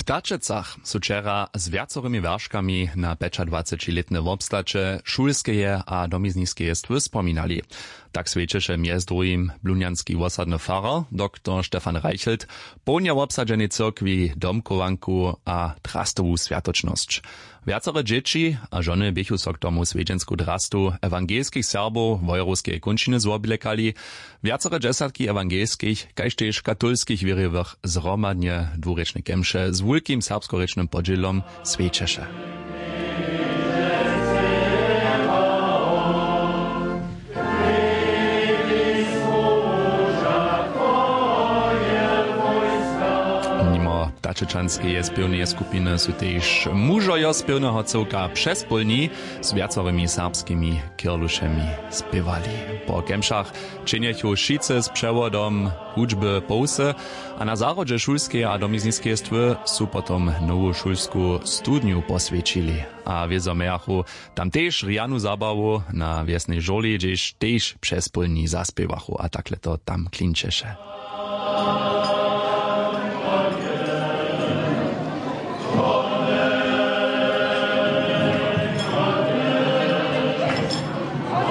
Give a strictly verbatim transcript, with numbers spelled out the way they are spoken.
W Tačecach su wczera z wiacorymi wierszkami na dwadzieścioletne wobstacze szulskeje a domizniskeje stwy wspominali. Tak świadczysze między drugim blunianski wosadny farar, dr Stefan Reichelt, połnia wobsadżenie cyrkwi, domkowanku a trastowu światoczność. Wiacore dzieci a żony biechu sok tomu swiedziensku drastu ewangelskich Serbów wojewódzkiej kunčiny zwobilekali, wiacore dziesiątki ewangelskich, kaž tež katolskich wieriowych zromadnie dwurečne kemše z wielkim serbskorečnym podzielom świadczysze. Tačečanskie spěwne skupiny su tež mužojo spěwneho cyłka přes polní s viacorymi serbskimi kirlušemi spěwali. Po kemšach činjechu šice s přewodom hudžby pousy a na zárodže šulskie a domizniskie stwy su potom nowu šulsku studniu posvědčili. A wiezomejachu tam tež rianu zabawu na wiesnej żoli, gdzieś tež přes polní zaspěwachu a takle to tam klinčeše.